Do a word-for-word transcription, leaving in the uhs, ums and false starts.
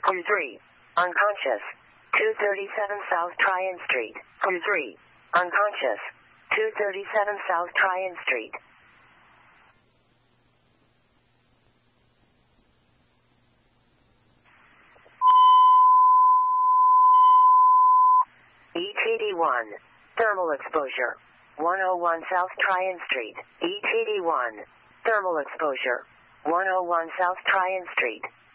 Home three. Unconscious. two thirty-seven South Tryon Street. Home three. Unconscious. two thirty-seven South Tryon Street. E T D one. Thermal exposure. one oh one South Tryon Street. E T D one. Thermal exposure. one oh one South Tryon Street.